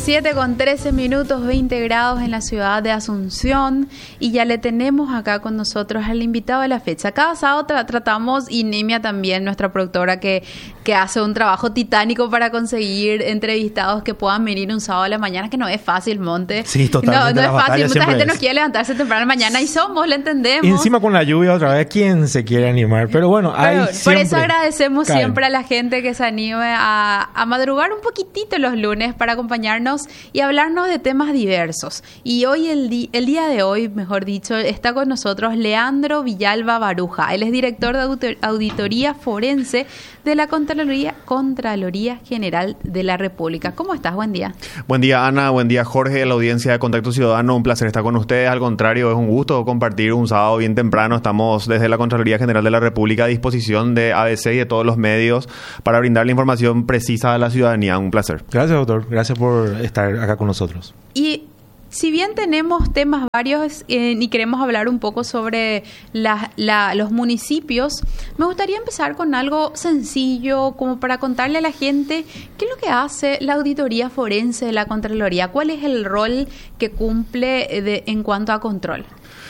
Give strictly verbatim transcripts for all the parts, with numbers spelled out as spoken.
siete con trece minutos, veinte grados en la ciudad de Asunción, y ya le tenemos acá con nosotros al invitado de la fecha. Cada sábado tra- tratamos, y Nimia también, nuestra productora, que, que hace un trabajo titánico para conseguir entrevistados que puedan venir un sábado a la mañana, que no es fácil, Monte. Sí, totalmente. No, no es fácil, mucha gente es. nos quiere levantarse temprano a la mañana y somos, le entendemos. Y encima con la lluvia otra vez, ¿quién se quiere animar? Pero bueno, Pero hay por siempre eso agradecemos caen. siempre a la gente que se anime a, a madrugar un poquitito los lunes para acompañarnos y hablarnos de temas diversos. Y hoy, el, di- el día de hoy, mejor dicho, está con nosotros Leandro Villalba Baruja. Él es director de auditor- Auditoría Forense de la Contraloría, Contraloría General de la República. ¿Cómo estás? Buen día. Buen día, Ana. Buen día, Jorge, la audiencia de Contacto Ciudadano. Un placer estar con ustedes. Al contrario, es un gusto compartir un sábado bien temprano. Estamos desde la Contraloría General de la República a disposición de A B C y de todos los medios para brindar la información precisa a la ciudadanía. Un placer. Gracias, doctor. Gracias por estar acá con nosotros. Y si bien tenemos temas varios eh, y queremos hablar un poco sobre la, la, los municipios, me gustaría empezar con algo sencillo, como para contarle a la gente qué es lo que hace la auditoría forense de la Contraloría, cuál es el rol que cumple de, en cuanto a control.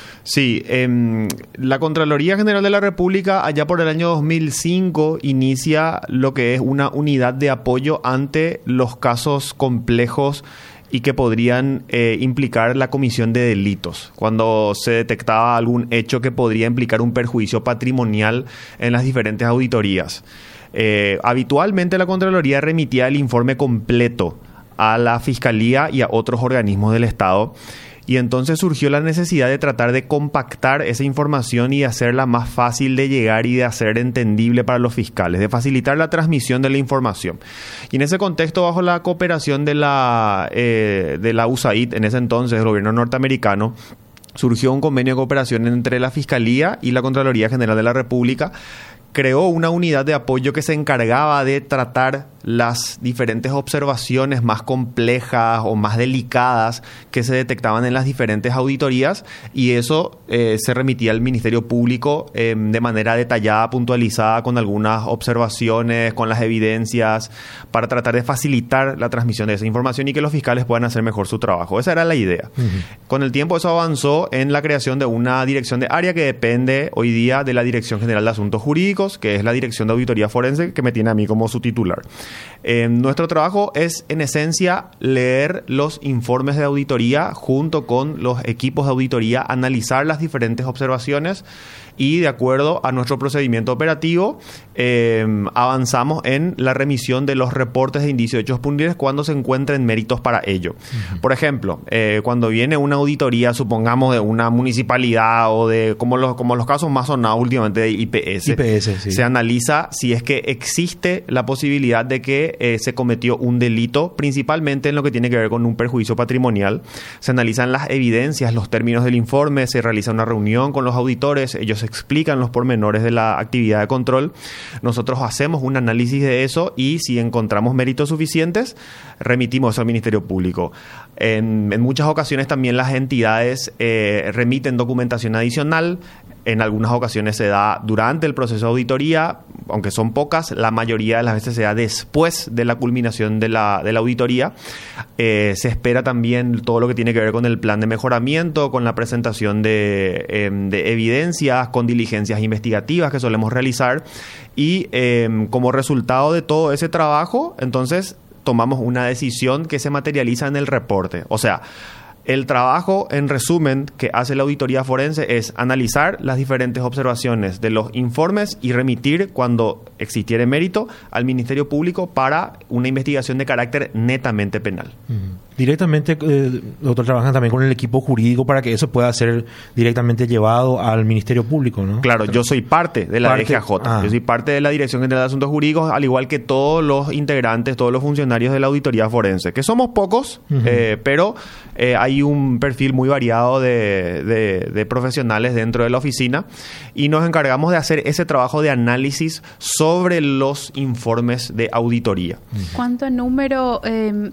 Sí, eh, la Contraloría General de la República allá por el año dos mil cinco inicia lo que es una unidad de apoyo ante los casos complejos y que podrían eh, implicar la comisión de delitos, cuando se detectaba algún hecho que podría implicar un perjuicio patrimonial en las diferentes auditorías. Eh, habitualmente la Contraloría remitía el informe completo a la Fiscalía y a otros organismos del Estado. Y entonces surgió la necesidad de tratar de compactar esa información y de hacerla más fácil de llegar y de hacer entendible para los fiscales, de facilitar la transmisión de la información. Y en ese contexto, bajo la cooperación de la, eh, de la U S A I D, en ese entonces, el gobierno norteamericano, surgió un convenio de cooperación entre la Fiscalía y la Contraloría General de la República. Creó una unidad de apoyo que se encargaba de tratar las diferentes observaciones más complejas o más delicadas que se detectaban en las diferentes auditorías, y eso eh, se remitía al Ministerio Público eh, de manera detallada, puntualizada, con algunas observaciones, con las evidencias, para tratar de facilitar la transmisión de esa información y que los fiscales puedan hacer mejor su trabajo. Esa era la idea. Uh-huh. Con el tiempo eso avanzó en la creación de una dirección de área que depende hoy día de la Dirección General de Asuntos Jurídicos, que es la Dirección de Auditoría Forense, que me tiene a mí como su titular. Eh, nuestro trabajo es, en esencia, leer los informes de auditoría junto con los equipos de auditoría, analizar las diferentes observaciones y, de acuerdo a nuestro procedimiento operativo, eh, avanzamos en la remisión de los reportes de indicios de hechos punibles cuando se encuentren méritos para ello. Uh-huh. Por ejemplo, eh, cuando viene una auditoría, supongamos, de una municipalidad o de, como los, como los casos más sonados últimamente, de I P S, I P S sí. Se analiza si es que existe la posibilidad de que eh, se cometió un delito, principalmente en lo que tiene que ver con un perjuicio patrimonial. Se analizan las evidencias, los términos del informe, se realiza una reunión con los auditores, ellos explican los pormenores de la actividad de control. Nosotros hacemos un análisis de eso y, si encontramos méritos suficientes, remitimos eso al Ministerio Público. En, en muchas ocasiones también las entidades eh, remiten documentación adicional. En algunas ocasiones se da durante el proceso de auditoría, aunque son pocas, la mayoría de las veces se da después de la culminación de la, de la auditoría. Eh, se espera también todo lo que tiene que ver con el plan de mejoramiento, con la presentación de, eh, de evidencias, con diligencias investigativas que solemos realizar. Y eh, como resultado de todo ese trabajo, entonces tomamos una decisión que se materializa en el reporte. O sea, el trabajo, en resumen, que hace la auditoría forense es analizar las diferentes observaciones de los informes y remitir, cuando existiere mérito, al Ministerio Público para una investigación de carácter netamente penal. Uh-huh. Directamente, eh, doctor, trabajan también con el equipo jurídico para que eso pueda ser directamente llevado al Ministerio Público, ¿no? Claro, yo soy parte de la parte, D G A J. Ah. Yo soy parte de la Dirección General de Asuntos Jurídicos, al igual que todos los integrantes, todos los funcionarios de la auditoría forense, que somos pocos, uh-huh. eh, pero eh, hay un perfil muy variado de, de, de profesionales dentro de la oficina, y nos encargamos de hacer ese trabajo de análisis sobre los informes de auditoría. Uh-huh. ¿Cuánto número... Eh,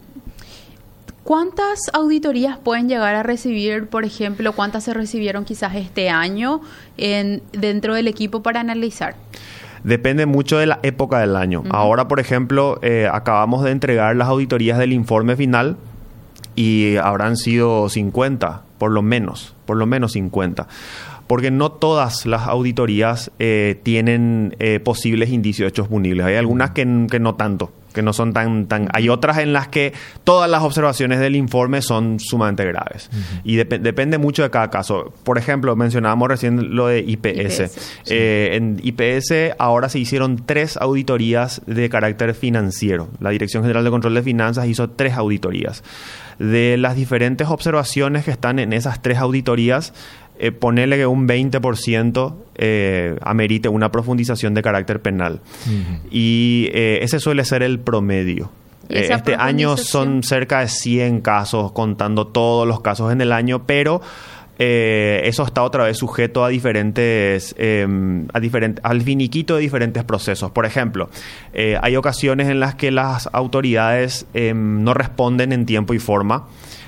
¿Cuántas auditorías pueden llegar a recibir, por ejemplo, cuántas se recibieron quizás este año en, dentro del equipo para analizar? Depende mucho de la época del año. Uh-huh. Ahora, por ejemplo, eh, acabamos de entregar las auditorías del informe final y habrán sido cincuenta, por lo menos, por lo menos cincuenta. Porque no todas las auditorías eh, tienen eh, posibles indicios de hechos punibles. Hay algunas que, que no tanto, que no son tan, tan... Hay otras en las que todas las observaciones del informe son sumamente graves. Uh-huh. Y dep- depende mucho de cada caso. Por ejemplo, mencionábamos recién lo de I P S. I P S, sí. eh, en I P S ahora se hicieron tres auditorías de carácter financiero. La Dirección General de Control de Finanzas hizo tres auditorías. De las diferentes observaciones que están en esas tres auditorías, Eh, ponerle que un veinte por ciento eh, amerite una profundización de carácter penal. Uh-huh. Y eh, ese suele ser el promedio. Eh, este año son cerca de cien casos, contando todos los casos en el año, pero eh, eso está otra vez sujeto a diferentes, eh, a diferentes, al finiquito de diferentes procesos. Por ejemplo, eh, hay ocasiones en las que las autoridades eh, no responden en tiempo y forma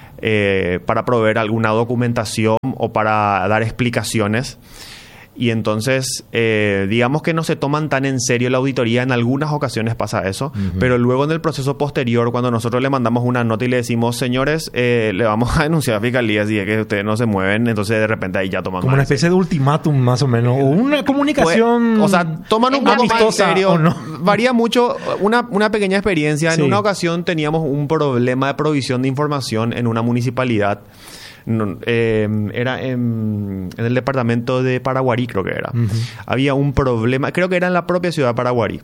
Eh, para proveer alguna documentación o para dar explicaciones. Y entonces, eh, digamos que no se toman tan en serio la auditoría. En algunas ocasiones pasa eso. Uh-huh. Pero luego en el proceso posterior, cuando nosotros le mandamos una nota y le decimos, señores, eh, le vamos a denunciar a Fiscalía si es que ustedes no se mueven, entonces de repente ahí ya toman como una especie de ultimátum más o menos. O una comunicación pues, o sea, toman un poco más en serio. No. Varía mucho. Una, una pequeña experiencia. Sí. En una ocasión teníamos un problema de provisión de información en una municipalidad. No, eh, era en, en el departamento de Paraguarí, creo que era. Uh-huh. Había un problema, creo que era en la propia ciudad de Paraguarí.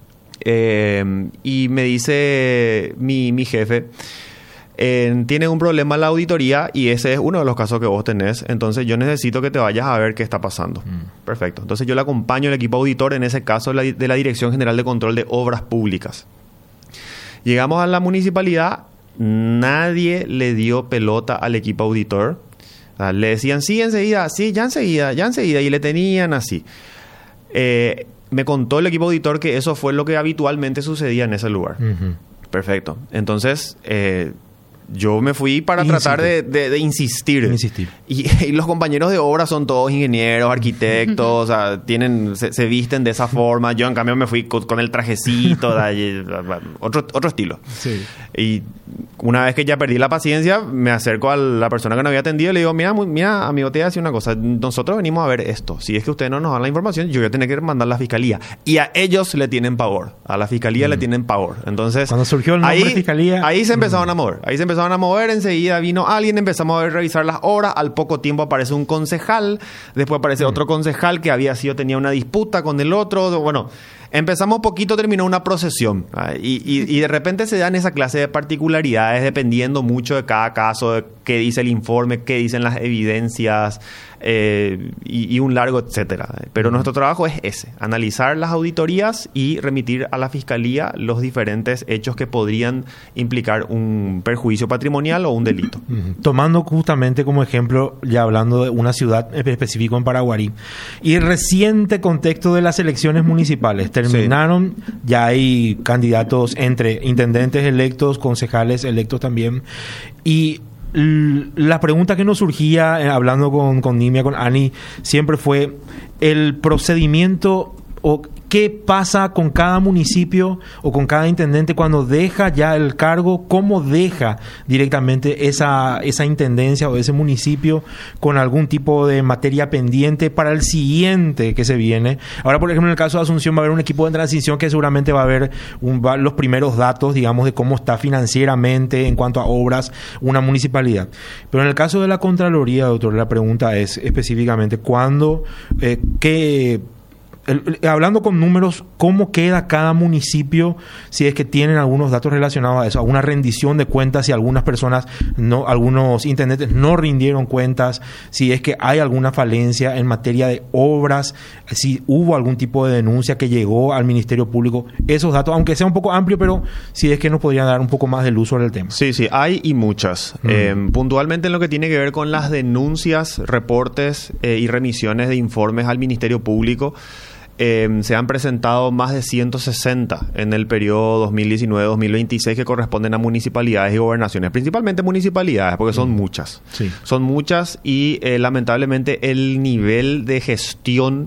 Eh, y me dice mi, mi jefe, eh, tiene un problema en la auditoría y ese es uno de los casos que vos tenés. Entonces yo necesito que te vayas a ver qué está pasando. Uh-huh. Perfecto. Entonces yo le acompaño al equipo auditor, en ese caso la, de la Dirección General de Control de Obras Públicas. Llegamos a la municipalidad. Nadie le dio pelota al equipo auditor. O sea, le decían, sí, enseguida, sí, ya enseguida, ya enseguida. Y le tenían así. Eh, me contó el equipo auditor que eso fue lo que habitualmente sucedía en ese lugar. Uh-huh. Perfecto. Entonces, eh, yo me fui para Insiste. tratar de, de, de insistir. insistir. Y, y los compañeros de obra son todos ingenieros, arquitectos, o sea, tienen, se, se visten de esa forma. Yo, en cambio, me fui con, con el trajecito, de, otro, otro estilo. Sí. Y una vez que ya perdí la paciencia, me acerco a la persona que nos había atendido y le digo, mira, mira, amigo, te voy a decir una cosa. Nosotros venimos a ver esto. Si es que ustedes no nos dan la información, yo voy a tener que mandar a la fiscalía. Y a ellos le tienen pavor. A la fiscalía mm. le tienen pavor. Entonces, cuando surgió el nombre ahí, fiscalía... Ahí se empezaron mm. a mover. Ahí se empezaron a mover. Enseguida vino alguien, empezamos a revisar las obras. Al poco tiempo aparece un concejal. Después aparece mm. otro concejal que había sido, tenía una disputa con el otro. Bueno... Empezamos poquito, terminó una procesión. Y, y, y de repente se dan esa clase de particularidades dependiendo mucho de cada caso, de qué dice el informe, qué dicen las evidencias eh, y, y un largo etcétera. Pero nuestro trabajo es ese, analizar las auditorías y remitir a la Fiscalía los diferentes hechos que podrían implicar un perjuicio patrimonial o un delito. Tomando justamente como ejemplo, ya hablando de una ciudad específica en Paraguarí, y el reciente contexto de las elecciones municipales, terminaron, sí. Ya hay candidatos entre intendentes electos, concejales electos también, y l- la pregunta que nos surgía, eh, hablando con, con Nimia, con Ani, siempre fue el procedimiento o qué pasa con cada municipio o con cada intendente cuando deja ya el cargo, cómo deja directamente esa, esa intendencia o ese municipio con algún tipo de materia pendiente para el siguiente que se viene. Ahora, por ejemplo, en el caso de Asunción va a haber un equipo de transición que seguramente va a ver un, va, los primeros datos, digamos, de cómo está financieramente en cuanto a obras una municipalidad. Pero en el caso de la Contraloría, doctor, la pregunta es específicamente cuándo, eh, qué... El, el, hablando con números, ¿cómo queda cada municipio si es que tienen algunos datos relacionados a eso? Alguna rendición de cuentas, si algunas personas, no, algunos intendentes no rindieron cuentas, si es que hay alguna falencia en materia de obras, si hubo algún tipo de denuncia que llegó al Ministerio Público. Esos datos, aunque sea un poco amplio, pero si es que nos podrían dar un poco más de luz sobre el tema. Sí, sí, hay y muchas. Mm. Eh, puntualmente en lo que tiene que ver con las denuncias, reportes eh, y remisiones de informes al Ministerio Público, Eh, se han presentado más de ciento sesenta en el periodo dos mil diecinueve dos mil veintiséis que corresponden a municipalidades y gobernaciones, principalmente municipalidades, porque son mm. muchas. Sí. Son muchas y eh, lamentablemente el nivel de gestión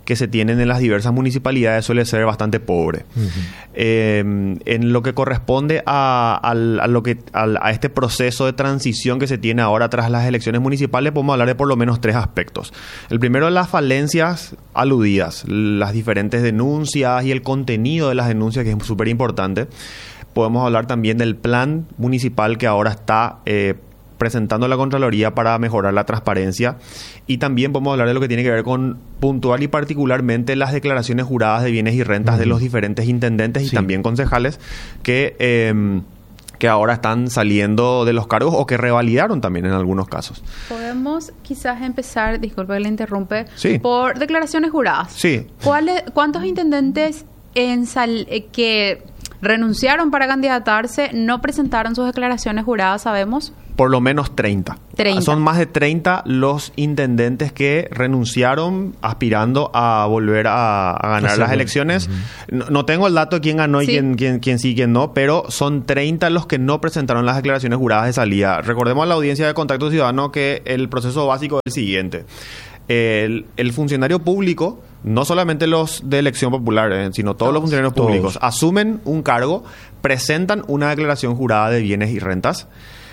que se tienen en las diversas municipalidades suele ser bastante pobre. Uh-huh. Eh, en lo que corresponde a, a, a, lo que, a, a este proceso de transición que se tiene ahora tras las elecciones municipales, podemos hablar de por lo menos tres aspectos. El primero, las falencias aludidas, las diferentes denuncias y el contenido de las denuncias, que es súper importante. Podemos hablar también del plan municipal que ahora está eh, presentando la Contraloría para mejorar la transparencia, y también podemos hablar de lo que tiene que ver con puntual y particularmente las declaraciones juradas de bienes y rentas uh-huh. de los diferentes intendentes sí. y también concejales que, eh, que ahora están saliendo de los cargos o que revalidaron también en algunos casos. Podemos quizás empezar, disculpe que le interrumpe, sí. por declaraciones juradas. Sí. ¿Cuáles, ¿Cuántos intendentes en sal, eh, que renunciaron para candidatarse no presentaron sus declaraciones juradas, sabemos? Por lo menos treinta. treinta. Son más de treinta los intendentes que renunciaron aspirando a volver a, a ganar sí, las sí. elecciones. Uh-huh. No, no tengo el dato de quién ganó y sí. quién, quién, quién sí y quién no, pero son treinta los que no presentaron las declaraciones juradas de salida. Recordemos a la audiencia de Contacto Ciudadano que el proceso básico es el siguiente. El, el funcionario público, no solamente los de elección popular, eh, sino todos, todos los funcionarios todos. públicos, asumen un cargo, presentan una declaración jurada de bienes y rentas.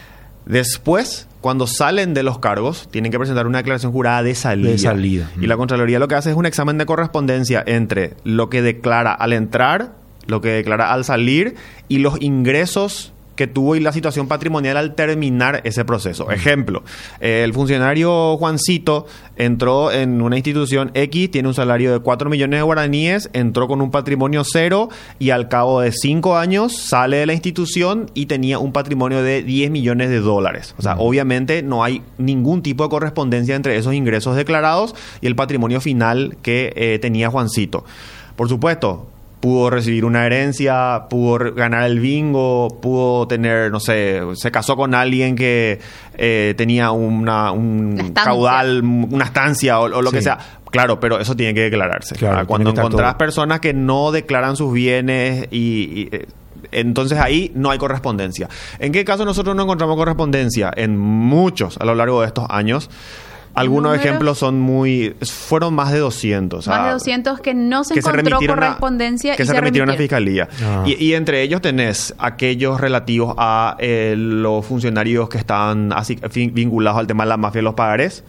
Después, cuando salen de los cargos, tienen que presentar una declaración jurada de salida. De salida. Y la Contraloría lo que hace es un examen de correspondencia entre lo que declara al entrar, lo que declara al salir y los ingresos que tuvo y la situación patrimonial al terminar ese proceso. Uh-huh. Ejemplo, eh, el funcionario Juancito entró en una institución X, tiene un salario de cuatro millones de guaraníes, entró con un patrimonio cero y al cabo de cinco años sale de la institución y tenía un patrimonio de diez millones de dólares. O sea, uh-huh. obviamente no hay ningún tipo de correspondencia entre esos ingresos declarados y el patrimonio final que eh, tenía Juancito. Por supuesto, pudo recibir una herencia, pudo ganar el bingo, pudo tener, no sé, se casó con alguien que eh, tenía una, un caudal, una estancia o, o lo sí. que sea. Claro, pero eso tiene que declararse. Claro, cuando encontrás personas que no declaran sus bienes y... y eh, entonces ahí no hay correspondencia. ¿En qué caso nosotros no encontramos correspondencia? En muchos a lo largo de estos años. Algunos ejemplos son muy... Fueron más de doscientos. Más de doscientos que no se que encontró se correspondencia. A, que y se, se remitieron a Fiscalía. Ah. Y, y entre ellos tenés aquellos relativos a eh, los funcionarios que estaban así, vinculados al tema de la mafia de los pagarés.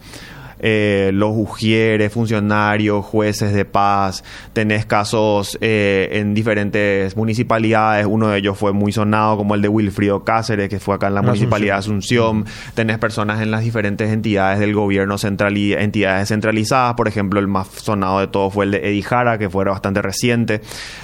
Eh, los ujieres, funcionarios, jueces de paz. Tenés casos eh, en diferentes municipalidades. Uno de ellos fue muy sonado, como el de Wilfrido Cáceres, que fue acá en la, la municipalidad Asunción. de Asunción. Uh-huh. Tenés personas en las diferentes entidades del gobierno central y entidades centralizadas. Por ejemplo, el más sonado de todos fue el de Eddie Jara, que fue bastante reciente.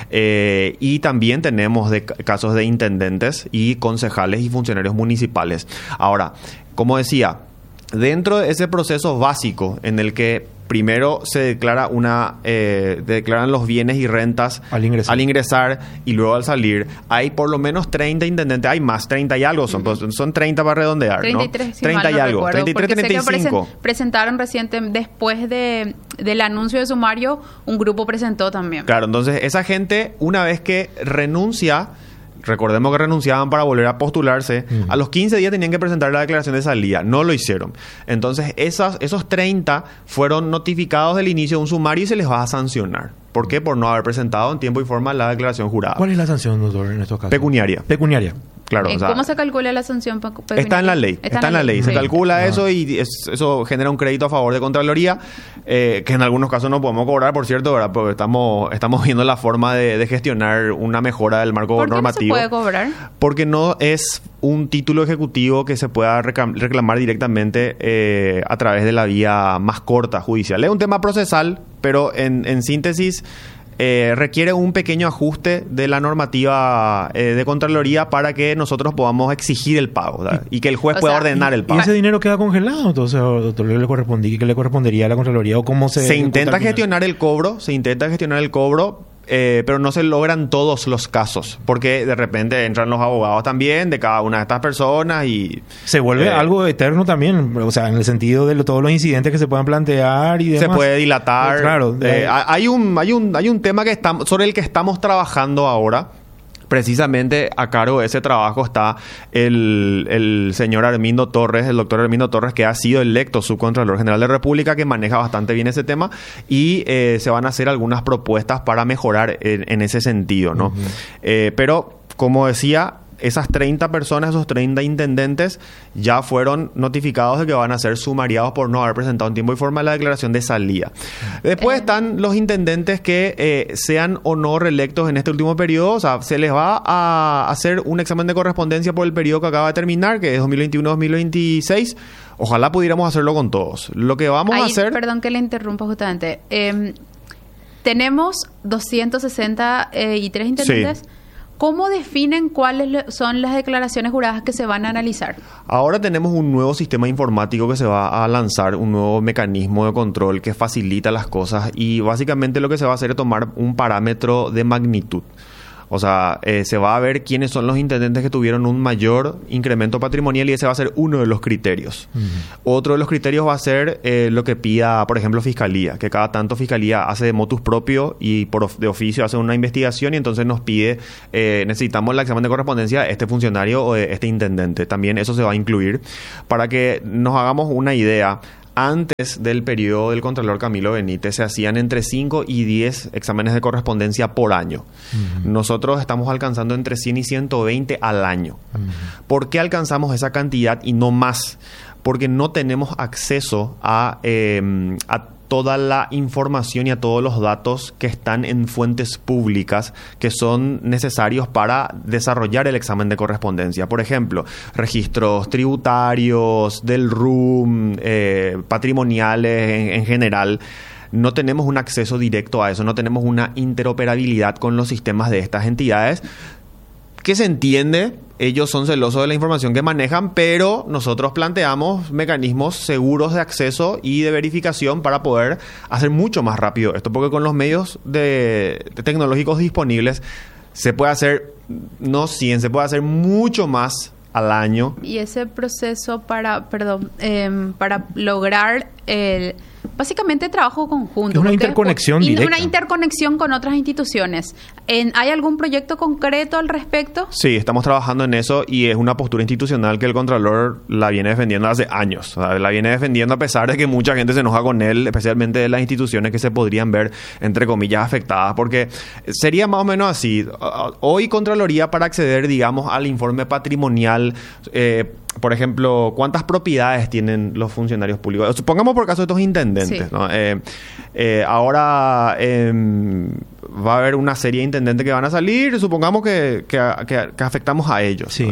Eh, y también tenemos de, casos de intendentes y concejales y funcionarios municipales. Ahora, como decía, dentro de ese proceso básico en el que primero se declara una eh, declaran los bienes y rentas al ingresar. al ingresar y luego al salir, hay por lo menos treinta intendentes, hay más, treinta y algo, son, uh-huh. son treinta para redondear, treinta y tres, ¿no? Si treinta y no algo, recuerdo, treinta y tres, treinta y cinco. Presen- presentaron reciente, después de, del anuncio de sumario, un grupo presentó también. Claro, entonces esa gente, una vez que renuncia, recordemos que renunciaban para volver a postularse, uh-huh. a los quince días tenían que presentar la declaración de salida, no lo hicieron. Entonces esas, esos treinta fueron notificados del inicio de un sumario y se les va a sancionar. ¿Por qué? Por no haber presentado en tiempo y forma la declaración jurada. ¿Cuál es la sanción, doctor, en estos casos? Pecuniaria. Pecuniaria. Claro, o sea, ¿cómo se calcula la sanción pecuniaria? Está en la ley, está, está en la ley. ley. Se sí. calcula ah. eso y es, eso genera un crédito a favor de Contraloría, eh, que en algunos casos no podemos cobrar, por cierto, ¿verdad? Porque estamos, estamos viendo la forma de, de gestionar una mejora del marco ¿Por qué normativo. no se puede cobrar? Porque no es un título ejecutivo que se pueda reclam- reclamar directamente eh, a través de la vía más corta judicial. Es un tema procesal, pero en, en síntesis... Eh, requiere un pequeño ajuste de la normativa eh, de Contraloría para que nosotros podamos exigir el pago, ¿verdad? Y que el juez o pueda sea, ordenar el pago. ¿Y ese dinero queda congelado? Entonces, doctor, ¿qué le correspondía, qué le correspondería a la Contraloría? ¿O cómo se, se intenta gestionar el cobro, se intenta gestionar el cobro, eh, pero no se logran todos los casos, porque de repente entran los abogados también de cada una de estas personas y... Se vuelve eh, algo eterno también, o sea, en el sentido de lo, todos los incidentes que se puedan plantear y demás. Se puede dilatar. Eh, claro. Eh, hay, un, hay, un, hay un tema que estamos, sobre el que estamos trabajando ahora, Precisamente a cargo de ese trabajo está el, el señor Armindo Torres, el doctor Armindo Torres, que ha sido electo subcontralor general de la República, que maneja bastante bien ese tema, y eh, se van a hacer algunas propuestas para mejorar en, en ese sentido, ¿no? Uh-huh. Eh, pero, como decía, esas treinta personas, esos treinta intendentes, ya fueron notificados de que van a ser sumariados por no haber presentado en tiempo y forma la declaración de salida. Después eh. están los intendentes que eh, sean o no reelectos en este último periodo. O sea, se les va a hacer un examen de correspondencia por el periodo que acaba de terminar, que es dos mil veintiuno a dos mil veintiséis. Ojalá pudiéramos hacerlo con todos. Lo que vamos Ahí, a hacer... Perdón que le interrumpa justamente. Eh, tenemos doscientos sesenta y tres intendentes. Sí. ¿Cómo definen cuáles son las declaraciones juradas que se van a analizar? Ahora tenemos un nuevo sistema informático que se va a lanzar, un nuevo mecanismo de control que facilita las cosas, y básicamente lo que se va a hacer es tomar un parámetro de magnitud. O sea, eh, se va a ver quiénes son los intendentes que tuvieron un mayor incremento patrimonial, y ese va a ser uno de los criterios. Uh-huh. Otro de los criterios va a ser eh, lo que pida, por ejemplo, Fiscalía, que cada tanto Fiscalía hace de motus propio y por of- de oficio hace una investigación, y entonces nos pide, eh, necesitamos el examen de correspondencia de este funcionario o de este intendente. También eso se va a incluir para que nos hagamos una idea. Antes del periodo del Contralor Camilo Benítez se hacían entre cinco y diez exámenes de correspondencia por año. Uh-huh. Nosotros estamos alcanzando entre cien y ciento veinte al año. Uh-huh. ¿Por qué alcanzamos esa cantidad y no más? Porque no tenemos acceso a, eh, a toda la información y a todos los datos que están en fuentes públicas que son necesarios para desarrollar el examen de correspondencia. Por ejemplo, registros tributarios, del R U M, eh, patrimoniales en, en general. No tenemos un acceso directo a eso, no tenemos una interoperabilidad con los sistemas de estas entidades, que se entiende. Ellos son celosos de la información que manejan, pero nosotros planteamos mecanismos seguros de acceso y de verificación para poder hacer mucho más rápido esto, porque con los medios de, de tecnológicos disponibles se puede hacer, no cien, se puede hacer mucho más al año. Y ese proceso para, perdón, eh, para lograr el... Básicamente trabajo conjunto. Es una interconexión directa. Una interconexión con otras instituciones. En, ¿Hay algún proyecto concreto al respecto? Sí, estamos trabajando en eso, y es una postura institucional que el Contralor la viene defendiendo hace años. O sea, la viene defendiendo a pesar de que mucha gente se enoja con él, especialmente de las instituciones que se podrían ver, entre comillas, afectadas. Porque sería más o menos así. Hoy Contraloría, para acceder, digamos, al informe patrimonial, eh, por ejemplo, ¿cuántas propiedades tienen los funcionarios públicos? Supongamos por caso de estos intendentes, sí. ¿no? Eh, eh, ahora eh, va a haber una serie de intendentes que van a salir, supongamos que, que, que, que afectamos a ellos. Sí. ¿no?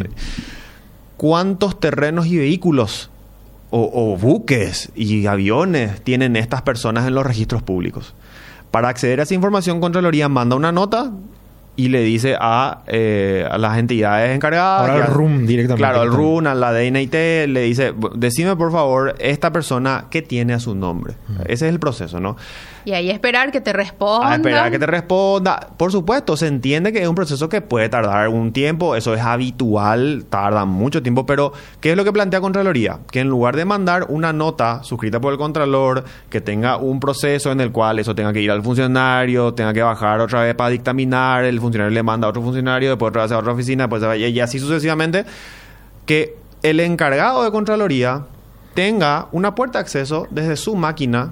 ¿Cuántos terrenos y vehículos o, o buques y aviones tienen estas personas en los registros públicos? Para acceder a esa información, Contraloría manda una nota y le dice a, eh, a las entidades encargadas... Ahora el R U M directamente. Claro, el R U M, a la D N I T, le dice, decime por favor, esta persona, ¿qué tiene a su nombre? Uh-huh. Ese es el proceso, ¿no? Y ahí esperar que te responda. A esperar que te responda. Por supuesto, se entiende que es un proceso que puede tardar algún tiempo, eso es habitual, tarda mucho tiempo, pero ¿qué es lo que plantea Contraloría? Que en lugar de mandar una nota suscrita por el Contralor, que tenga un proceso en el cual eso tenga que ir al funcionario, tenga que bajar otra vez para dictaminar, el funcionario le manda a otro funcionario, después otra vez a otra oficina, después y así sucesivamente, que el encargado de Contraloría tenga una puerta de acceso desde su máquina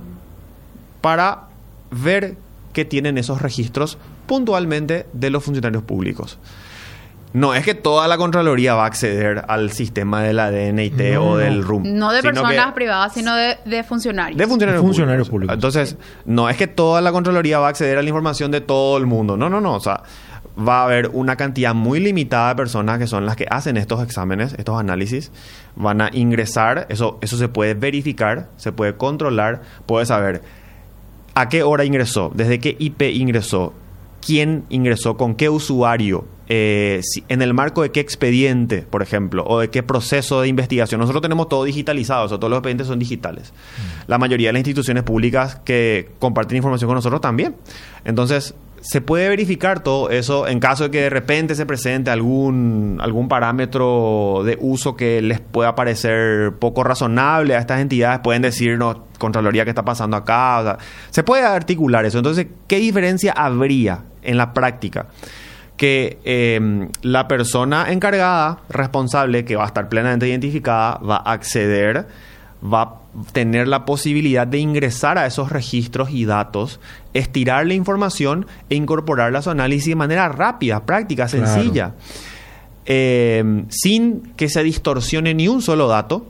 para ver qué tienen esos registros puntualmente de los funcionarios públicos. No es que toda la Contraloría va a acceder al sistema de la D N I T no, o del R U M. No de personas que, privadas, sino de, de funcionarios. De funcionarios, de funcionarios públicos. públicos. Entonces, sí. no es que toda la Contraloría va a acceder a la información de todo el mundo. No, no, no. O sea, va a haber una cantidad muy limitada de personas que son las que hacen estos exámenes, estos análisis. Van a ingresar. Eso, eso se puede verificar, se puede controlar, puede saber a qué hora ingresó, desde qué I P ingresó, quién ingresó, con qué usuario, eh, si, en el marco de qué expediente, por ejemplo, o de qué proceso de investigación. Nosotros tenemos todo digitalizado, o sea, todos los expedientes son digitales. Mm. La mayoría de las instituciones públicas que comparten información con nosotros también. Entonces, se puede verificar todo eso en caso de que de repente se presente algún, algún parámetro de uso que les pueda parecer poco razonable a estas entidades. Pueden decirnos, Contraloría, ¿qué está pasando acá? O sea, se puede articular eso. Entonces, ¿qué diferencia habría en la práctica? que eh, la persona encargada, responsable, que va a estar plenamente identificada, va a acceder, va a tener la posibilidad de ingresar a esos registros y datos, estirar la información e incorporarla a su análisis de manera rápida, práctica, sencilla, claro. eh, sin que se distorsione ni un solo dato,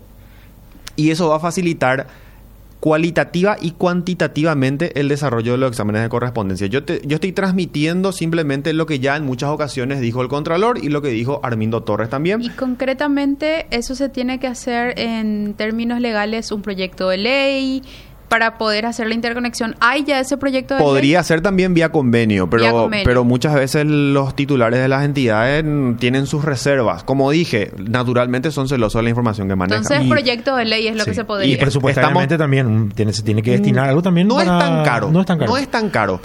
y eso va a facilitar cualitativa y cuantitativamente el desarrollo de los exámenes de correspondencia. Yo, te, yo estoy transmitiendo simplemente lo que ya en muchas ocasiones dijo el Contralor y lo que dijo Armindo Torres también. Y concretamente eso se tiene que hacer en términos legales, un proyecto de ley para poder hacer la interconexión. ¿Hay ya ese proyecto de Podría ley? ser también vía convenio, pero, vía convenio, pero muchas veces los titulares de las entidades tienen sus reservas. Como dije, naturalmente son celosos de la información que manejan. Entonces, y, proyecto de ley es lo sí. que se podría. Y presupuestariamente Estamos, también tiene, se tiene que destinar algo también. No para... es tan caro. No es tan caro. No es tan caro.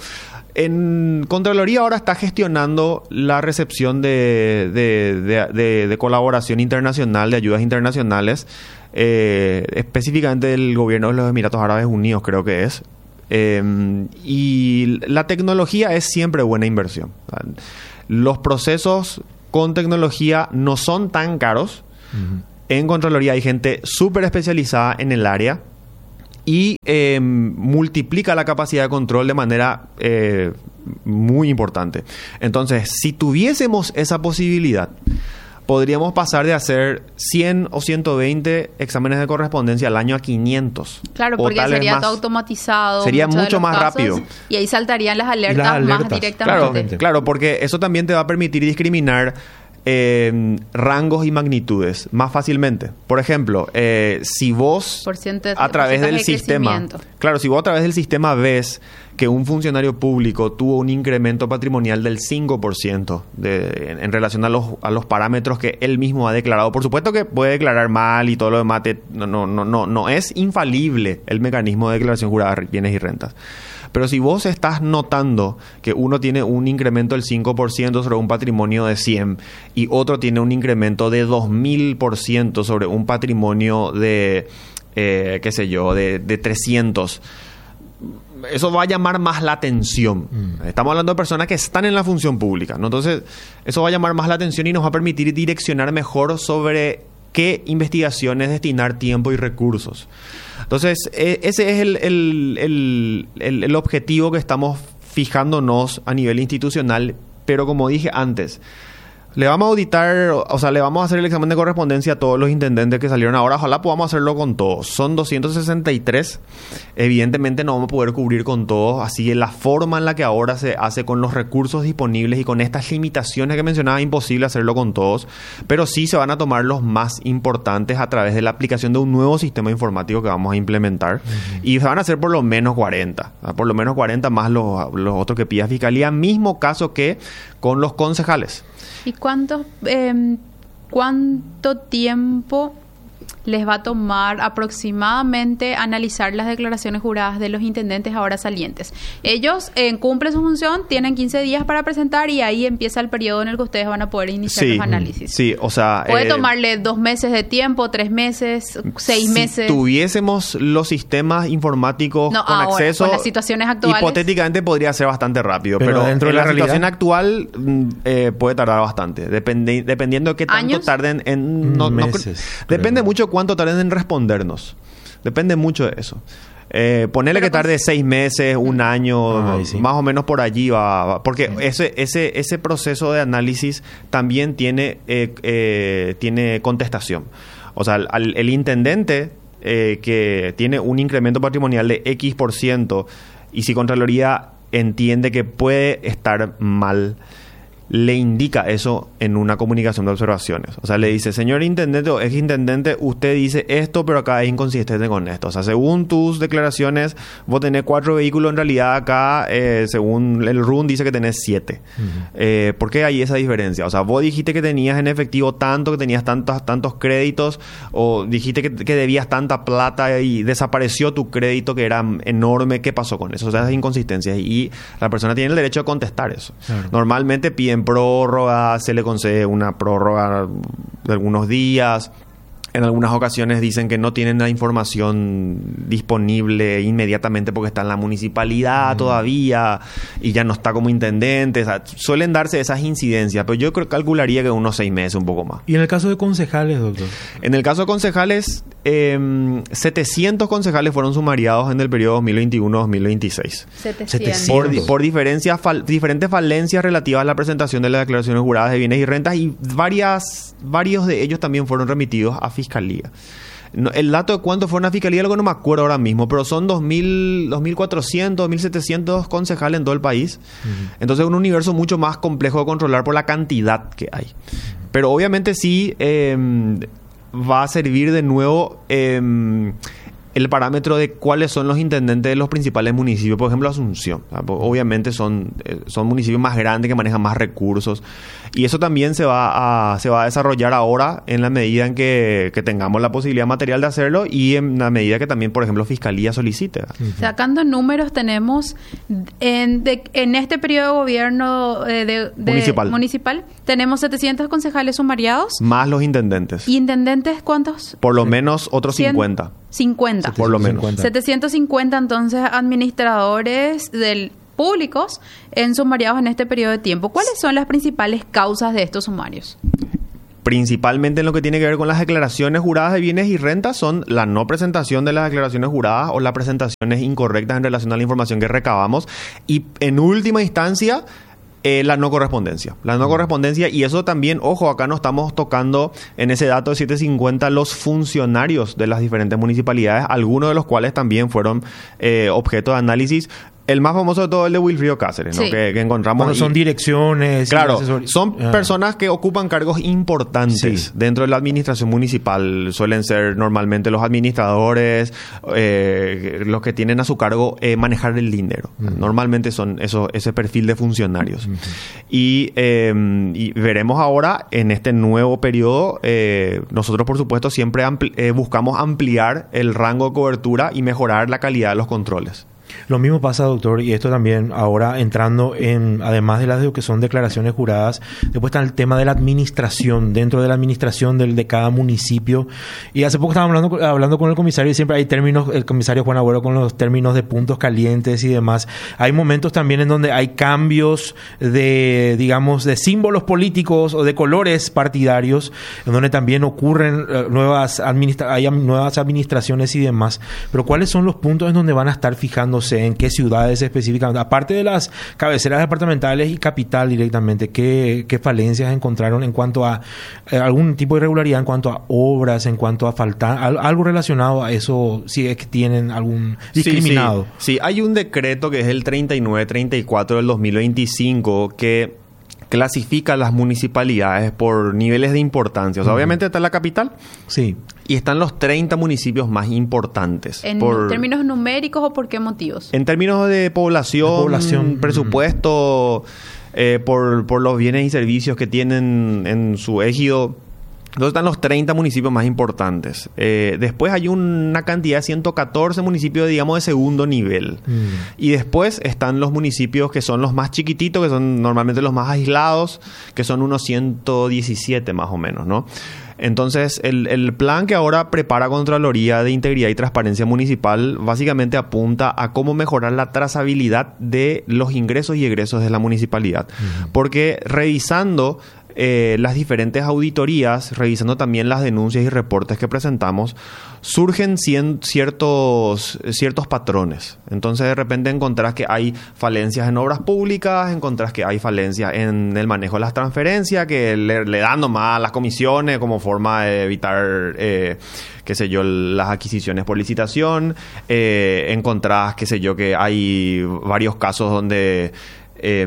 En Contraloría ahora está gestionando la recepción de, de, de, de, de colaboración internacional, de ayudas internacionales, eh, específicamente del gobierno de los Emiratos Árabes Unidos, creo que es. Eh, y la tecnología es siempre buena inversión. Los procesos con tecnología no son tan caros. Uh-huh. En Contraloría hay gente súper especializada en el área y eh, multiplica la capacidad de control de manera eh, muy importante. Entonces, si tuviésemos esa posibilidad, podríamos pasar de hacer cien o ciento veinte exámenes de correspondencia al año a quinientos. Claro, porque sería más, todo automatizado. Sería mucho más casos, rápido. Y ahí saltarían las alertas, las alertas más directamente. Claro, claro, porque eso también te va a permitir discriminar Eh, rangos y magnitudes más fácilmente. Por ejemplo, eh, si vos a través del sistema, claro, si vos a través del sistema ves que un funcionario público tuvo un incremento patrimonial del cinco por ciento de, en, en relación a los, a los parámetros que él mismo ha declarado, por supuesto que puede declarar mal y todo lo demás, te, no, no, no, no, no es infalible el mecanismo de declaración jurada de bienes y rentas. Pero si vos estás notando que uno tiene un incremento del cinco por ciento sobre un patrimonio de cien y otro tiene un incremento de dos mil por ciento sobre un patrimonio de, eh, qué sé yo, de, de trescientos, eso va a llamar más la atención. Mm. Estamos hablando de personas que están en la función pública, ¿no? Entonces, eso va a llamar más la atención y nos va a permitir direccionar mejor sobre qué investigaciones destinar tiempo y recursos. Entonces, eh, ese es el, el, el, el, el objetivo que estamos fijándonos a nivel institucional, pero como dije antes, le vamos a auditar, o sea, le vamos a hacer el examen de correspondencia a todos los intendentes que salieron ahora. Ojalá podamos hacerlo con todos. Son doscientos sesenta y tres. Evidentemente no vamos a poder cubrir con todos. Así que la forma en la que ahora se hace con los recursos disponibles y con estas limitaciones que mencionaba, es imposible hacerlo con todos. Pero sí se van a tomar los más importantes a través de la aplicación de un nuevo sistema informático que vamos a implementar. Uh-huh. Y se van a hacer por lo menos cuarenta. O sea, por lo menos cuarenta más los, los otros que pida Fiscalía. Mismo caso que con los concejales. ¿Y cuánto, eh, cuánto tiempo les va a tomar aproximadamente analizar las declaraciones juradas de los intendentes ahora salientes? Ellos eh, cumplen su función, tienen quince días para presentar y ahí empieza el periodo en el que ustedes van a poder iniciar sí, los análisis. Sí, o sea... Puede eh, tomarle dos meses de tiempo, tres meses, seis si meses. Si tuviésemos los sistemas informáticos no, con ahora, acceso... con las situaciones actuales... Hipotéticamente podría ser bastante rápido, pero, pero dentro en de la, la realidad, situación actual eh, puede tardar bastante, Depende, dependiendo de qué tanto ¿Años? tarden en... No, meses. No, depende mucho cuánto tarden en respondernos. Depende mucho de eso. Eh, ponerle que tarde con... seis meses, un año, Ay, sí. más o menos por allí va. va porque sí. ese, ese, ese proceso de análisis también tiene, eh, eh, tiene contestación. O sea, al, el intendente eh, que tiene un incremento patrimonial de X por ciento y si Contraloría entiende que puede estar mal, le indica eso en una comunicación de observaciones. O sea, le dice, señor intendente o ex intendente, usted dice esto, pero acá es inconsistente con esto. O sea, según tus declaraciones, vos tenés cuatro vehículos, en realidad acá, eh, según el R U N, dice que tenés siete. Uh-huh. Eh, ¿Por qué hay esa diferencia? O sea, vos dijiste que tenías en efectivo tanto, que tenías tantos, tantos créditos, o dijiste que, que debías tanta plata y desapareció tu crédito que era enorme. ¿Qué pasó con eso? O sea, esas inconsistencias. Y la persona tiene el derecho de contestar eso. Claro. Normalmente piden prórroga, se le concede una prórroga de algunos días. En algunas ocasiones dicen que no tienen la información disponible inmediatamente porque está en la municipalidad mm. todavía y ya no está como intendente. O sea, suelen darse esas incidencias, pero yo creo, calcularía que unos seis meses, un poco más. ¿Y en el caso de concejales, doctor? En el caso de concejales, eh, setecientos concejales fueron sumariados en el periodo dos mil veintiuno a dos mil veintiséis. setecientos. Por, por diferencias, fal, diferentes falencias relativas a la presentación de las declaraciones juradas de bienes y rentas, y varias, varios de ellos también fueron remitidos a Fiscalía. No, el dato de cuánto fueron a Fiscalía, lo que no me acuerdo ahora mismo, pero son dos mil, dos mil cuatrocientos, dos mil setecientos concejales en todo el país. Uh-huh. Entonces es un universo mucho más complejo de controlar por la cantidad que hay. Uh-huh. Pero obviamente sí eh, va a servir de nuevo eh, el parámetro de cuáles son los intendentes de los principales municipios. Por ejemplo, Asunción. Obviamente son, son municipios más grandes que manejan más recursos. Y eso también se va a, se va a desarrollar ahora en la medida en que, que tengamos la posibilidad material de hacerlo y en la medida que también, por ejemplo, Fiscalía solicite. Uh-huh. Sacando números, tenemos en, de, en este periodo de gobierno eh, de, de municipal. municipal, tenemos setecientos concejales sumariados. Más los intendentes. ¿Y intendentes cuántos? Por lo menos otros cincuenta. cincuenta. Por lo menos. setecientos cincuenta, entonces, administradores del públicos en sumariados en este periodo de tiempo. ¿Cuáles son las principales causas de estos sumarios? Principalmente en lo que tiene que ver con las declaraciones juradas de bienes y rentas son la no presentación de las declaraciones juradas o las presentaciones incorrectas en relación a la información que recabamos y, en última instancia, Eh, la no correspondencia. La no correspondencia, y eso también, ojo, acá no estamos tocando en ese dato de setecientos cincuenta los funcionarios de las diferentes municipalidades, algunos de los cuales también fueron eh, objeto de análisis. El más famoso de todo es el de Wilfrido Cáceres, ¿no? Sí. Que, que encontramos. Bueno, son y, direcciones. Claro, asesor... son ah. personas que ocupan cargos importantes sí. dentro de la administración municipal. Suelen ser normalmente los administradores, eh, los que tienen a su cargo eh, manejar el dinero. Uh-huh. Normalmente son eso, ese perfil de funcionarios. Uh-huh. Y, eh, y veremos ahora, en este nuevo periodo, eh, nosotros por supuesto siempre ampli- eh, buscamos ampliar el rango de cobertura y mejorar la calidad de los controles. Lo mismo pasa, doctor, y esto también ahora entrando en, además de las de que son declaraciones juradas, después está el tema de la administración, dentro de la administración del, de cada municipio. Y hace poco estábamos hablando, hablando con el comisario y siempre hay términos, el comisario Juan Agüero con los términos de puntos calientes y demás. Hay momentos también en donde hay cambios de, digamos, de símbolos políticos o de colores partidarios, en donde también ocurren uh, nuevas, administra- hay nuevas administraciones y demás. Pero ¿cuáles son los puntos en donde van a estar fijándose? En qué ciudades específicamente, aparte de las cabeceras departamentales y capital directamente, qué, qué falencias encontraron en cuanto a eh, algún tipo de irregularidad en cuanto a obras, en cuanto a faltar, al, algo relacionado a eso, si es que tienen algún discriminado. Sí, sí. sí, hay un decreto que es el treinta y nueve treinta y cuatro del dos mil veinticinco que clasifica las municipalidades por niveles de importancia. O sea, uh-huh. obviamente está la capital. Sí. Y están los treinta municipios más importantes. ¿En por, términos numéricos o por qué motivos? En términos de población, de población. presupuesto, uh-huh. eh, por, por los bienes y servicios que tienen en su ejido. Entonces están los treinta municipios más importantes. Eh, después hay una cantidad de ciento catorce municipios, digamos, de segundo nivel. Mm. Y después están los municipios que son los más chiquititos, que son normalmente los más aislados, que son unos ciento diecisiete más o menos, ¿no? Entonces, el, el plan que ahora prepara Contraloría de Integridad y Transparencia Municipal básicamente apunta a cómo mejorar la trazabilidad de los ingresos y egresos de la municipalidad. Mm. Porque revisando Eh, las diferentes auditorías, revisando también las denuncias y reportes que presentamos, surgen cien, ciertos, ciertos patrones. Entonces, de repente encontrás que hay falencias en obras públicas, encontrás que hay falencias en el manejo de las transferencias, que le, le dan nomás a las comisiones como forma de evitar, eh, qué sé yo, las adquisiciones por licitación. Eh, encontrás, qué sé yo, que hay varios casos donde Eh,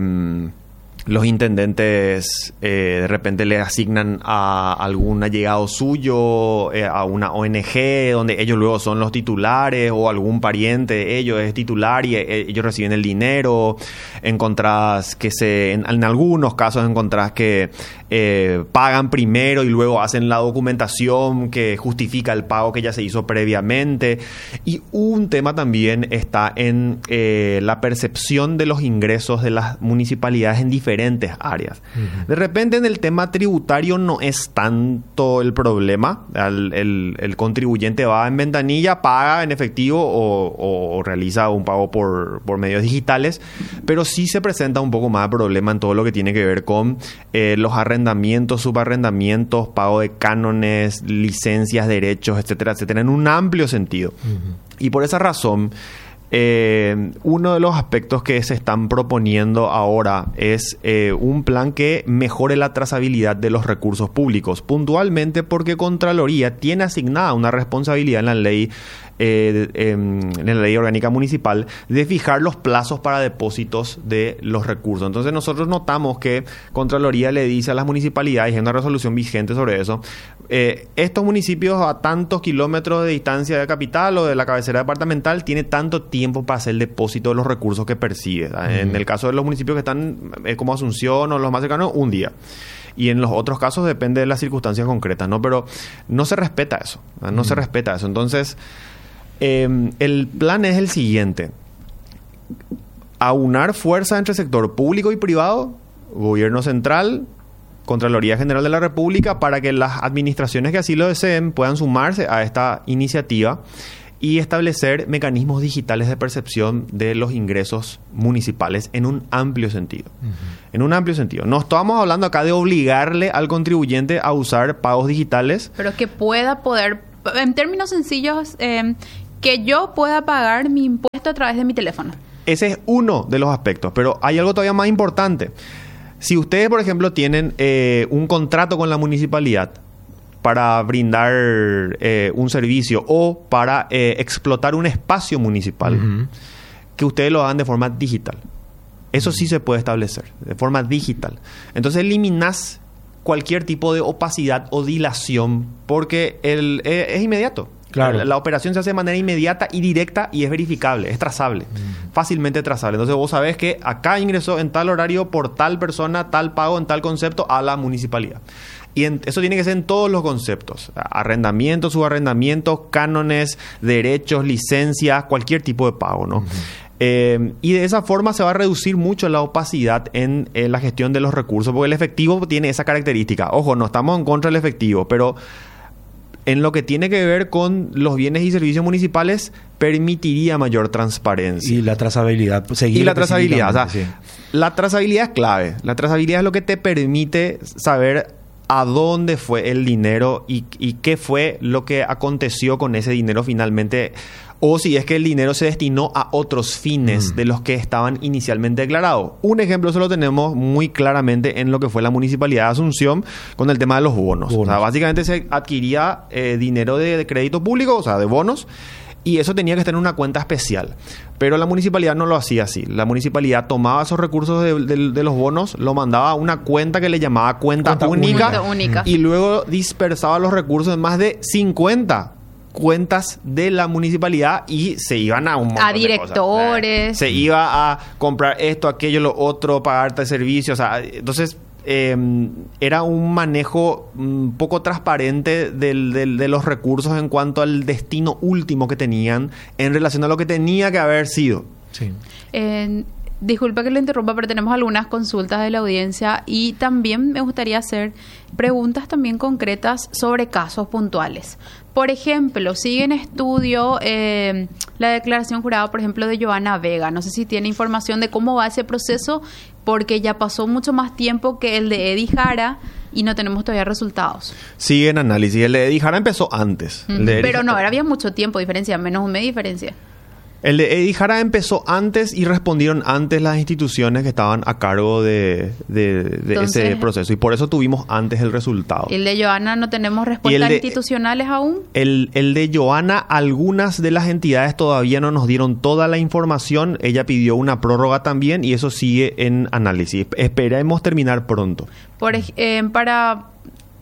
los intendentes eh, de repente le asignan a algún allegado suyo, eh, a una O N G, donde ellos luego son los titulares, o algún pariente de ellos es titular y eh, ellos reciben el dinero. Encontrás que se, en, en algunos casos encontrás que eh, pagan primero y luego hacen la documentación que justifica el pago que ya se hizo previamente. Y un tema también está en eh, la percepción de los ingresos de las municipalidades en diferentes diferentes áreas. Uh-huh. De repente en el tema tributario no es tanto el problema. El, el, el contribuyente va en ventanilla, paga en efectivo o, o, o realiza un pago por, por medios digitales, pero sí se presenta un poco más de problema en todo lo que tiene que ver con eh, los arrendamientos, subarrendamientos, pago de cánones, licencias, derechos, etcétera, etcétera, en un amplio sentido. Uh-huh. Y por esa razón, eh, uno de los aspectos que se están proponiendo ahora es eh, un plan que mejore la trazabilidad de los recursos públicos, puntualmente porque Contraloría tiene asignada una responsabilidad en la ley Eh, eh, en la ley orgánica municipal de fijar los plazos para depósitos de los recursos. Entonces nosotros notamos que Contraloría le dice a las municipalidades, y hay una resolución vigente sobre eso, eh, estos municipios a tantos kilómetros de distancia de capital o de la cabecera departamental tiene tanto tiempo para hacer el depósito de los recursos que percibe. Uh-huh. En el caso de los municipios que están eh, como Asunción o los más cercanos, un día. Y en los otros casos depende de las circunstancias concretas, ¿no? Pero no se respeta eso, no uh-huh. se respeta eso. Entonces, Eh, el plan es el siguiente: aunar fuerza entre sector público y privado, gobierno central, Contraloría General de la República, para que las administraciones que así lo deseen puedan sumarse a esta iniciativa y establecer mecanismos digitales de percepción de los ingresos municipales en un amplio sentido. Uh-huh. En un amplio sentido. No estamos hablando acá de obligarle al contribuyente a usar pagos digitales, pero que pueda poder, en términos sencillos, eh, que yo pueda pagar mi impuesto a través de mi teléfono. Ese es uno de los aspectos, pero hay algo todavía más importante. Si ustedes, por ejemplo, tienen eh, un contrato con la municipalidad para brindar eh, un servicio o para eh, explotar un espacio municipal, uh-huh. que ustedes lo hagan de forma digital. Eso uh-huh. sí se puede establecer, de forma digital. Entonces eliminás cualquier tipo de opacidad o dilación porque el, eh, es inmediato. Claro. La, la operación se hace de manera inmediata y directa y es verificable, es trazable, mm. fácilmente trazable. Entonces vos sabés que acá ingresó en tal horario por tal persona, tal pago en tal concepto a la municipalidad. Y en, eso tiene que ser en todos los conceptos: arrendamientos, subarrendamientos, cánones, derechos, licencias, cualquier tipo de pago, ¿no? Mm-hmm. Eh, y de esa forma se va a reducir mucho la opacidad en, en la gestión de los recursos, porque el efectivo tiene esa característica. Ojo, no estamos en contra del efectivo, pero en lo que tiene que ver con los bienes y servicios municipales, permitiría mayor transparencia. Y la trazabilidad. Y la trazabilidad. O sea, sí. La trazabilidad es clave. La trazabilidad es lo que te permite saber a dónde fue el dinero y, y qué fue lo que aconteció con ese dinero finalmente. O si es que el dinero se destinó a otros fines mm. de los que estaban inicialmente declarados. Un ejemplo se lo tenemos muy claramente en lo que fue la Municipalidad de Asunción con el tema de los bonos. bonos. O sea, básicamente se adquiría eh, dinero de, de crédito público, o sea, de bonos, y eso tenía que estar en una cuenta especial. Pero la municipalidad no lo hacía así. La municipalidad tomaba esos recursos de, de, de los bonos, lo mandaba a una cuenta que le llamaba cuenta, cuenta única, única, y luego dispersaba los recursos en más de cincuenta cuentas de la municipalidad y se iban a un montón a directores. De cosas. Se iba a comprar esto, aquello, lo otro, pagarte servicios. O sea, entonces eh, era un manejo un poco transparente del, del, de los recursos en cuanto al destino último que tenían en relación a lo que tenía que haber sido. Sí. Eh, disculpa que le interrumpa, pero tenemos algunas consultas de la audiencia y también me gustaría hacer preguntas también concretas sobre casos puntuales. Por ejemplo, sigue en estudio eh, la declaración jurada, por ejemplo, de Joana Vega. No sé si tiene información de cómo va ese proceso, porque ya pasó mucho más tiempo que el de Eddie Jara y no tenemos todavía resultados. Sigue en análisis. El de Eddie Jara empezó antes. Uh-huh. El de Pero no, había mucho tiempo de diferencia, menos un mes de diferencia. El de Eddie Jara empezó antes y respondieron antes las instituciones que estaban a cargo de, de, de Entonces, ese proceso. Y por eso tuvimos antes el resultado. ¿El de Joana no tenemos respuestas de, institucionales aún? El, el de Joana, algunas de las entidades todavía no nos dieron toda la información. Ella pidió una prórroga también y eso sigue en análisis. Esperemos terminar pronto. Por, eh, para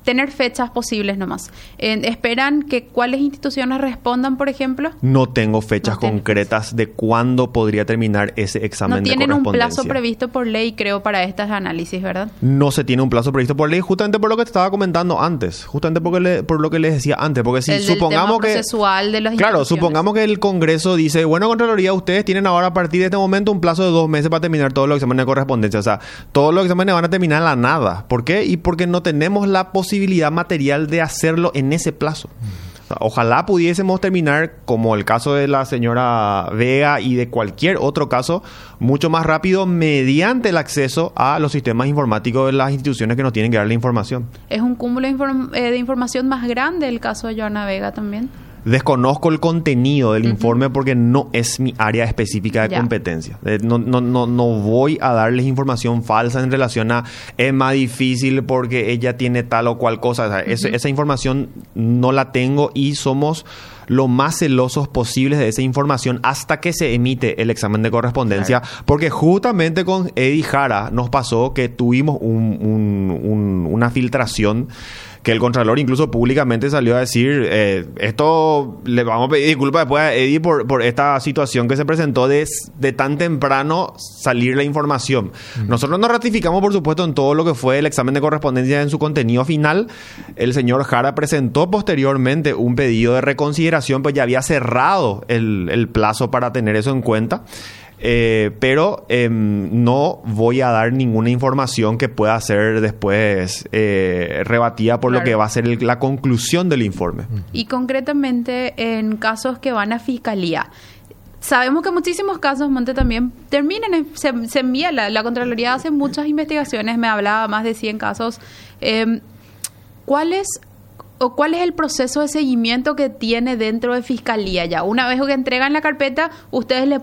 tener fechas posibles nomás. Eh, ¿Esperan que cuáles instituciones respondan, por ejemplo? No tengo fechas no concretas de cuándo podría terminar ese examen de correspondencia. No tienen un plazo previsto por ley, creo, para estos análisis, ¿verdad? No se tiene un plazo previsto por ley, justamente por lo que te estaba comentando antes, justamente porque le, por lo que les decía antes, porque si el supongamos tema que procesual de las claro, supongamos que el Congreso dice, bueno, Contraloría, ustedes tienen ahora a partir de este momento un plazo de dos meses para terminar todos los exámenes de correspondencia, o sea, todos los exámenes van a terminar a la nada. ¿Por qué? Y porque no tenemos la posibilidad material de hacerlo en ese plazo. O sea, ojalá pudiésemos terminar, como el caso de la señora Vega y de cualquier otro caso, mucho más rápido mediante el acceso a los sistemas informáticos de las instituciones que nos tienen que dar la información. ¿Es un cúmulo de, inform- eh, de información más grande el caso de Joana Vega también? Desconozco el contenido del uh-huh. informe porque no es mi área específica de ya. competencia. Eh, no, no, no, no voy a darles información falsa en relación a es más difícil porque ella tiene tal o cual cosa. O sea, uh-huh. esa, esa información no la tengo y somos lo más celosos posibles de esa información hasta que se emite el examen de correspondencia. Claro. Porque justamente con Eddie Jara nos pasó que tuvimos un, un, un, una filtración que el Contralor incluso públicamente salió a decir, eh, esto le vamos a pedir disculpas después a Eddie por, por esta situación que se presentó de, de tan temprano salir la información. Uh-huh. Nosotros nos ratificamos, por supuesto, en todo lo que fue el examen de correspondencia en su contenido final. El señor Jara presentó posteriormente un pedido de reconsideración, pues ya había cerrado el, el plazo para tener eso en cuenta. Eh, pero eh, no voy a dar ninguna información que pueda ser después eh, rebatida por claro. lo que va a ser el, la conclusión del informe. Y concretamente en casos que van a Fiscalía. Sabemos que muchísimos casos, Monte, también terminan, en, se, se envía, la, la Contraloría hace muchas investigaciones, me hablaba más de cien casos. Eh, ¿Cuál es... o cuál es el proceso de seguimiento que tiene dentro de Fiscalía ya? Una vez que entregan la carpeta, ustedes le